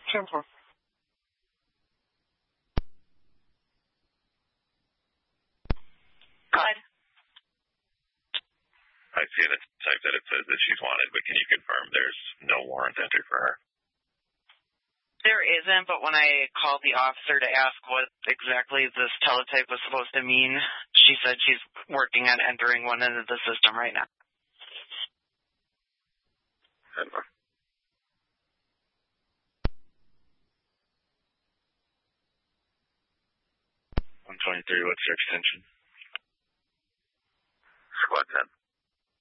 Transfer. Go ahead. I see in the type that it says that she's wanted, but can you confirm there's no warrant entered for her? There isn't, but when I called the officer to ask what exactly this teletype was supposed to mean, she said she's working on entering one into the system right now. 123, what's your extension? Squad 10.